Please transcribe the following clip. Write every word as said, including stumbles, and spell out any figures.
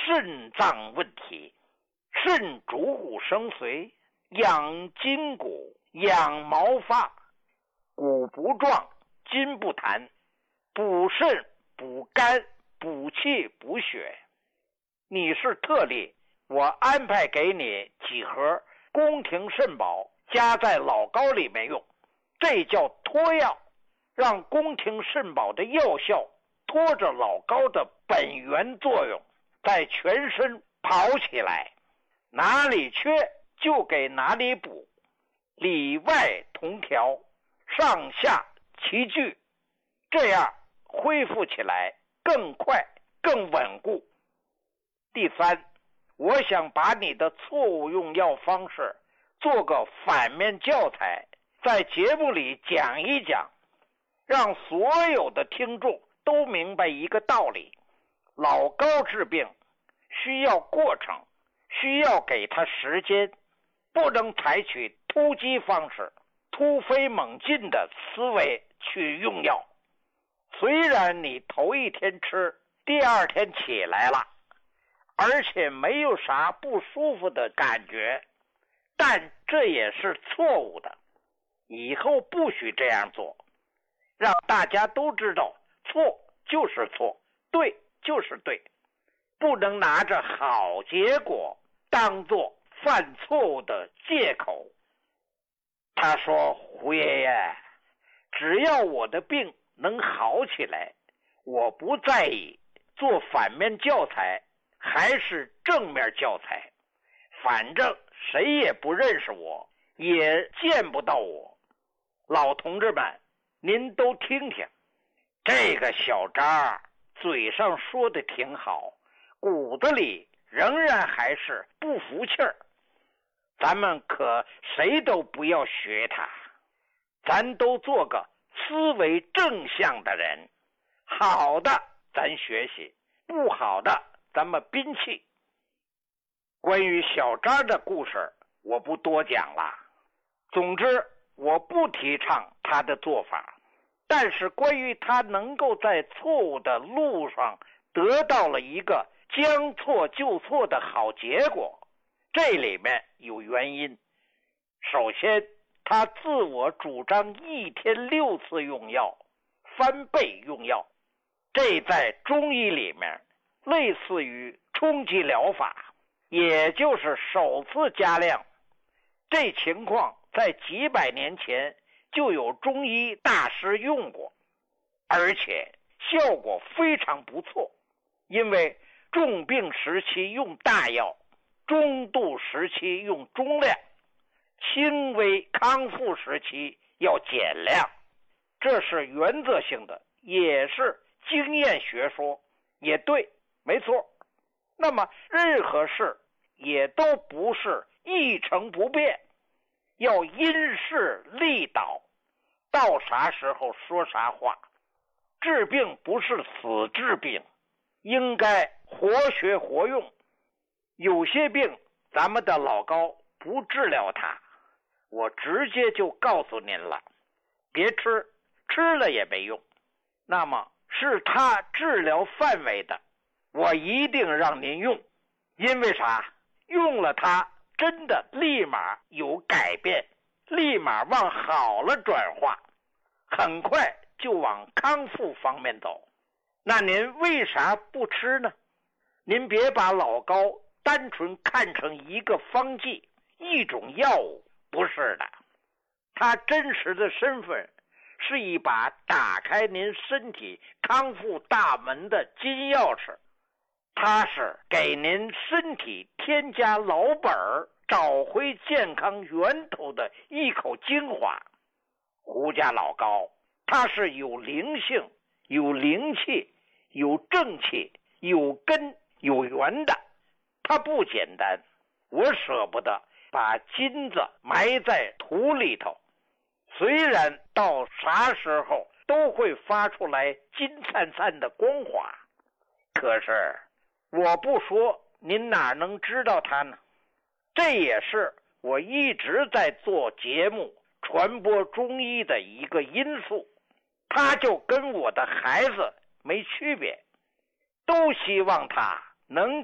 肾脏问题。肾主骨生髓，养筋骨，养毛发，骨不壮，筋不弹，补肾补肝，补气补血。你是特例，我安排给你几盒宫廷肾宝，加在老膏里面用，这叫托药，让宫廷肾宝的药效拖着老膏的本源作用，在全身跑起来，哪里缺就给哪里补，里外同调，上下齐聚，这样恢复起来更快更稳固。第三，我想把你的错误用药方式做个反面教材，在节目里讲一讲，让所有的听众都明白一个道理：老高治病需要过程，需要给他时间，不能采取突击方式，突飞猛进的思维去用药。虽然你头一天吃，第二天起来了，而且没有啥不舒服的感觉，但这也是错误的，以后不许这样做，让大家都知道错就是错，对就是对，不能拿着好结果当做犯错误的借口。他说：胡爷爷，只要我的病能好起来，我不在意做反面教材还是正面教材，反正谁也不认识我，也见不到我。老同志们，您都听听，这个小张嘴上说的挺好，骨子里仍然还是不服气儿。咱们可谁都不要学他，咱都做个思维正向的人，好的咱学习，不好的咱们摒弃。关于小张的故事我不多讲了，总之我不提倡他的做法，但是关于他能够在错误的路上得到了一个将错就错的好结果，这里面有原因。首先，他自我主张一天六次用药，翻倍用药，这在中医里面类似于冲击疗法，也就是首次加量。这情况在几百年前就有中医大师用过，而且效果非常不错。因为重病时期用大药，中度时期用中量，轻微康复时期要减量，这是原则性的，也是经验学说，也对，没错。那么任何事也都不是一成不变，要因势利导，到啥时候说啥话。治病不是死治病，应该活学活用。有些病咱们的老高不治疗它，我直接就告诉您了，别吃，吃了也没用。那么是他治疗范围的，我一定让您用。因为啥？用了它真的立马有改变，立马往好了转化，很快就往康复方面走。那您为啥不吃呢？您别把老高单纯看成一个方剂，一种药物，不是的。他真实的身份是一把打开您身体康复大门的金钥匙，它是给您身体添加老本儿，找回健康源头的一口精华。胡家老高，它是有灵性、有灵气、有正气、有根、有源的，它不简单。我舍不得把金子埋在土里头，虽然到啥时候都会发出来金灿灿的光华，可是我不说，您哪能知道它呢？这也是我一直在做节目传播中医的一个因素。他就跟我的孩子没区别，都希望他能